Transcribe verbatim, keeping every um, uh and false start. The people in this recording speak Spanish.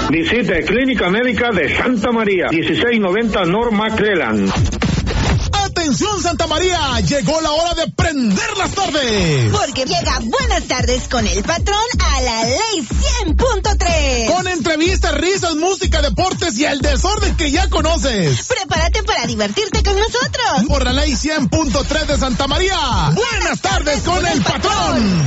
Visite Clínica Médica de Santa María, dieciséis noventa North McClellan. Atención Santa María, llegó la hora de prender las tardes. Porque llega Buenas Tardes con el patrón a la ley cien punto tres. Con entrevistas, risas, música, deportes y el desorden que ya conoces. Prepárate para divertirte con nosotros. Por la ley cien punto tres de Santa María. Buenas, Buenas tardes, tardes con, con el patrón. patrón.